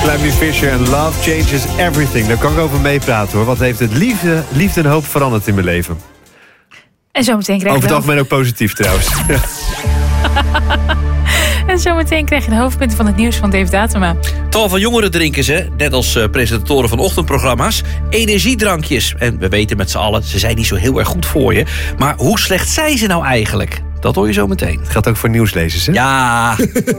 Lemmy Fisher en Love Changes Everything. Daar kan ik over meepraten hoor. Wat heeft het liefde en hoop veranderd in mijn leven? En zometeen krijg je over het algemeen ook positief trouwens. En zometeen krijg je de hoofdpunten van het nieuws van Dave Datema. Tal van jongeren drinken ze, net als presentatoren van ochtendprogramma's, energiedrankjes. En we weten met z'n allen, ze zijn niet zo heel erg goed voor je. Maar hoe slecht zijn ze nou eigenlijk? Dat hoor je zo meteen. Het geldt ook voor nieuwslezers, hè? Ja.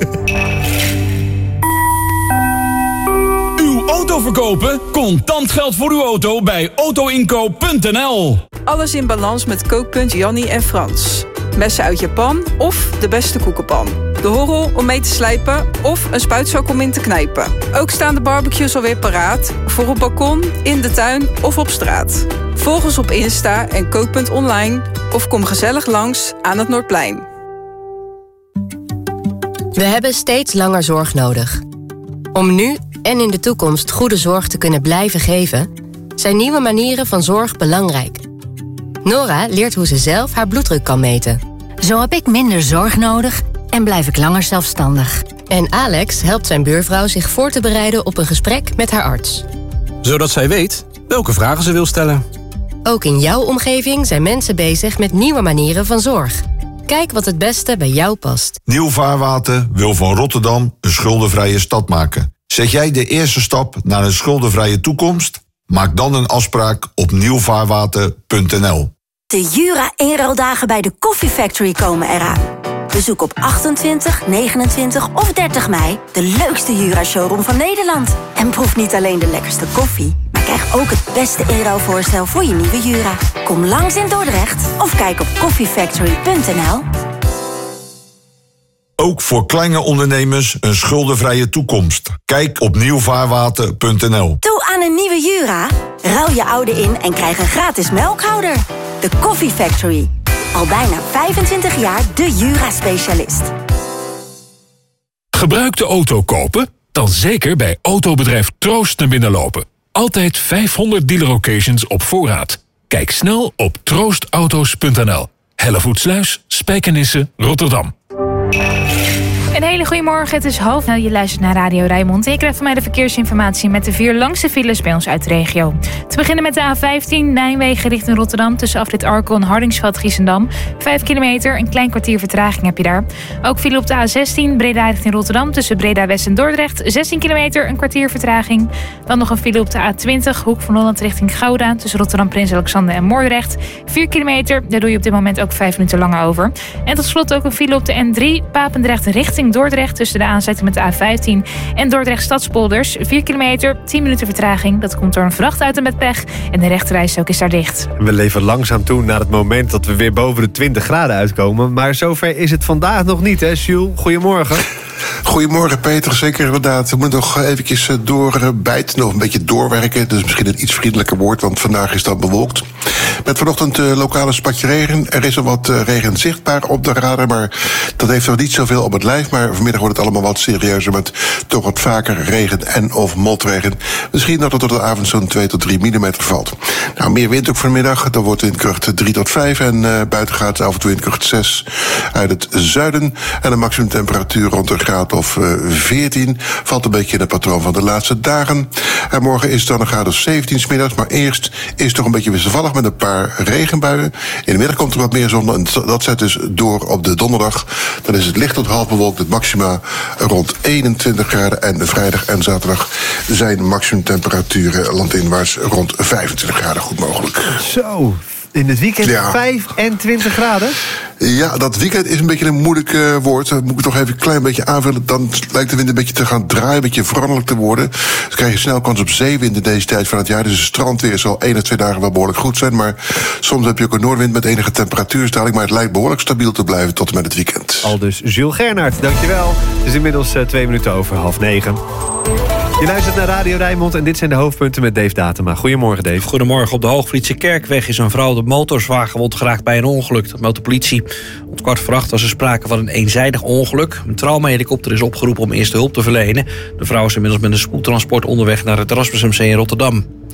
Uw auto verkopen? Contant geld voor uw auto bij autoinkoop.nl. Alles in balans met kookpunt Jannie en Frans. Messen uit Japan of de beste koekenpan. De horrel om mee te slijpen of een spuitzak om in te knijpen. Ook staan de barbecues alweer paraat. Voor op balkon, in de tuin of op straat. Volg ons op Insta en kookpunt online. Of kom gezellig langs aan het Noordplein. We hebben steeds langer zorg nodig. Om nu en in de toekomst goede zorg te kunnen blijven geven, zijn nieuwe manieren van zorg belangrijk. Nora leert hoe ze zelf haar bloeddruk kan meten. Zo heb ik minder zorg nodig en blijf ik langer zelfstandig. En Alex helpt zijn buurvrouw zich voor te bereiden op een gesprek met haar arts. Zodat zij weet welke vragen ze wil stellen. Ook in jouw omgeving zijn mensen bezig met nieuwe manieren van zorg. Kijk wat het beste bij jou past. Nieuw Vaarwater wil van Rotterdam een schuldenvrije stad maken. Zet jij de eerste stap naar een schuldenvrije toekomst? Maak dan een afspraak op nieuwvaarwater.nl. De Jura-inruildagen bij de Coffee Factory komen eraan. Bezoek op 28, 29 of 30 mei de leukste Jura-showroom van Nederland. En proef niet alleen de lekkerste koffie, maar krijg ook het beste inruilvoorstel voor je nieuwe Jura. Kom langs in Dordrecht of kijk op coffeefactory.nl. Ook voor kleine ondernemers een schuldenvrije toekomst. Kijk op nieuwvaarwater.nl. Toe aan een nieuwe Jura. Ruil je oude in en krijg een gratis melkhouder. De Coffee Factory. Al bijna 25 jaar de Jura-specialist. Gebruikte auto kopen? Dan zeker bij autobedrijf Troost naar binnen lopen. Altijd 500 dealer-occasions op voorraad. Kijk snel op troostauto's.nl. Hellevoetsluis, Spijkenisse, Rotterdam. Een hele goede morgen, het is 9:30. Je luistert naar Radio Rijnmond. Je krijgt van mij de verkeersinformatie met de 4 langste files bij ons uit de regio. Te beginnen met de A15 Nijmegen richting Rotterdam tussen afrit Arkel en Hardingsveld-Giessendam. 5 kilometer, een klein kwartier vertraging heb je daar. Ook file op de A16 Breda richting Rotterdam tussen Breda-West en Dordrecht. 16 kilometer, een kwartier vertraging. Dan nog een file op de A20 Hoek van Holland richting Gouda tussen Rotterdam, Prins Alexander en Moordrecht. 4 kilometer, daar doe je op dit moment ook 5 minuten langer over. En tot slot ook een file op de N3 Papendrecht richting Dordrecht tussen de aansluiting met de A15 en Dordrecht Stadspolders. 4 kilometer, 10 minuten vertraging. Dat komt door een vrachtauto met pech en de rechterrijstrook is daar dicht. We leven langzaam toe naar het moment dat we weer boven de 20 graden uitkomen. Maar zover is het vandaag nog niet, hè, Jules? Goedemorgen. Goedemorgen, Peter. Zeker inderdaad. We moeten nog eventjes doorbijten, nog een beetje doorwerken. Dus misschien een iets vriendelijker woord, want vandaag is dat bewolkt. Met vanochtend lokale spatje regen. Er is al wat regen zichtbaar op de radar, maar dat heeft nog niet zoveel op het lijf. Maar vanmiddag wordt het allemaal wat serieuzer met toch wat vaker regen en of motregen. Misschien dat er tot de avond zo'n 2 tot 3 millimeter valt. Nou, meer wind ook vanmiddag. Dan wordt windkracht 3 tot 5 en buiten gaat af en toe windkracht 6 uit het zuiden. En de maximumtemperatuur rond een graad of 14. Valt een beetje in het patroon van de laatste dagen. En morgen is het dan een graad of 17 's middags. Maar eerst is het toch een beetje wisselvallig met een paar regenbuien. In de middag komt er wat meer zon. En dat zet dus door op de donderdag. Dan is het licht tot half bewolkt. Het maxima rond 21 graden. En de vrijdag en zaterdag zijn maximumtemperaturen landinwaarts rond 25 graden goed mogelijk. Zo, in het weekend 25 graden? Ja, dat weekend is een beetje een moeilijk woord. Dat moet ik toch even een klein beetje aanvullen. Dan lijkt de wind een beetje te gaan draaien, een beetje veranderlijk te worden. Dan krijg je snel kans op zeewind in deze tijd van het jaar. Dus het strandweer zal 1 of 2 dagen wel behoorlijk goed zijn. Maar soms heb je ook een noordwind met enige temperatuurdaling. Maar het lijkt behoorlijk stabiel te blijven tot en met het weekend. Aldus Jules Gernaert, dankjewel. Het is inmiddels 2 minuten over 8:30. Je luistert naar Radio Rijnmond en dit zijn de hoofdpunten met Dave Datema. Goedemorgen, Dave. Goedemorgen. Op de Hoogvlietse Kerkweg is een vrouw de motor zwaar gewond geraakt bij een ongeluk. Dat meldt de politie. Om 7:15 was er sprake van een eenzijdig ongeluk. Een traumahelikopter is opgeroepen om eerste hulp te verlenen. De vrouw is inmiddels met een spoedtransport onderweg naar het Erasmus MC in Rotterdam.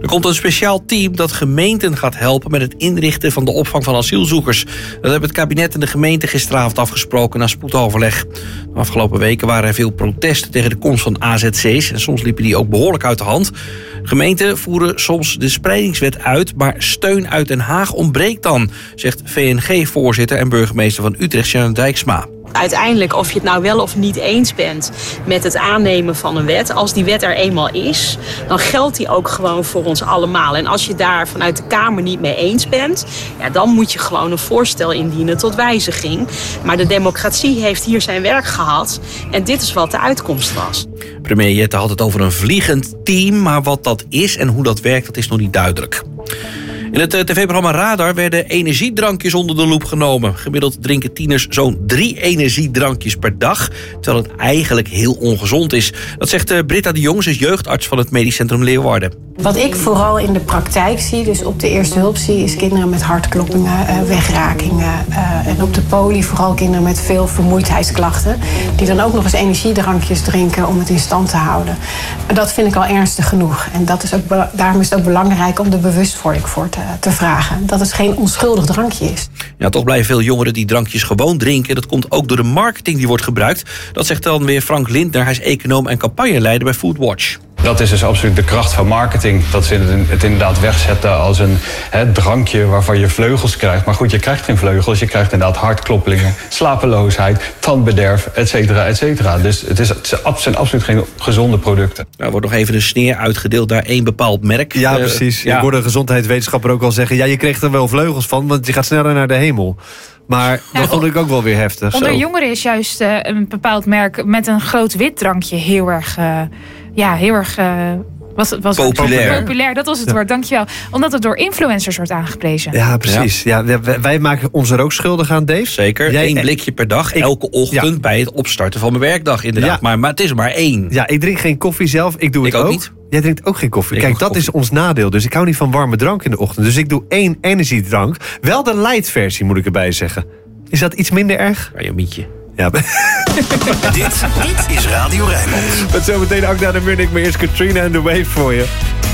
Er komt een speciaal team dat gemeenten gaat helpen met het inrichten van de opvang van asielzoekers. Dat hebben het kabinet en de gemeente gisteravond afgesproken na spoedoverleg. De afgelopen weken waren er veel protesten tegen de komst van AZC's en soms liepen die ook behoorlijk uit de hand. Gemeenten voeren soms de spreidingswet uit, maar steun uit Den Haag ontbreekt dan, zegt VNG-voorzitter en burgemeester van Utrecht, Shannon Dijksma. Uiteindelijk, of je het nou wel of niet eens bent met het aannemen van een wet, als die wet er eenmaal is, dan geldt die ook gewoon voor ons allemaal. En als je daar vanuit de Kamer niet mee eens bent, ja, dan moet je gewoon een voorstel indienen tot wijziging. Maar de democratie heeft hier zijn werk gehad en dit is wat de uitkomst was. Premier Jette had het over een vliegend team, maar wat dat is en hoe dat werkt, dat is nog niet duidelijk. In het tv-programma Radar werden energiedrankjes onder de loep genomen. Gemiddeld drinken tieners zo'n 3 energiedrankjes per dag, terwijl het eigenlijk heel ongezond is. Dat zegt Britta de Jong, ze is jeugdarts van het Medisch Centrum Leeuwarden. Wat ik vooral in de praktijk zie, dus op de eerste hulp zie, is kinderen met hartkloppingen, wegrakingen. En op de poli vooral kinderen met veel vermoeidheidsklachten, die dan ook nog eens energiedrankjes drinken om het in stand te houden. Dat vind ik al ernstig genoeg. En dat is ook, daarom is het ook belangrijk om er bewustwording voor te vragen. Dat het geen onschuldig drankje is. Ja, toch blijven veel jongeren die drankjes gewoon drinken. Dat komt ook door de marketing die wordt gebruikt. Dat zegt dan weer Frank Lindner. Hij is econoom en campagneleider bij Foodwatch. Dat is dus absoluut de kracht van marketing. Dat ze het inderdaad wegzetten als een drankje waarvan je vleugels krijgt. Maar goed, je krijgt geen vleugels. Je krijgt inderdaad hartkloppingen, slapeloosheid, tandbederf, et cetera, et cetera. Dus het zijn absoluut geen gezonde producten. Er wordt nog even een sneer uitgedeeld naar één bepaald merk. Ja, precies. Ja. Ik hoorde een gezondheidswetenschapper ook al zeggen, ja, je kreeg er wel vleugels van, want je gaat sneller naar de hemel. Maar dat vond ik ook wel weer heftig. Onder zo. jongeren is juist een bepaald merk met een groot wit drankje heel erg was populair. Dat was het woord, dankjewel. Omdat het door influencers wordt aangeprezen. Ja, precies. Ja, wij maken ons er ook schuldig aan, Dave. Zeker, 1 blikje per dag, elke ochtend bij het opstarten van mijn werkdag inderdaad. Ja. Maar het is er maar 1. Ja, ik drink geen koffie zelf. Ik doe het ook niet. Jij drinkt ook geen koffie. Kijk, dat is ons nadeel. Dus ik hou niet van warme drank in de ochtend. Dus ik doe 1 energiedrank. Wel de light versie, moet ik erbij zeggen. Is dat iets minder erg? Ja, je mietje. Ja. Dit is Radio Rijnmond. Met zometeen Agda de Munnik, maar eerst Katrina and the Wave voor je.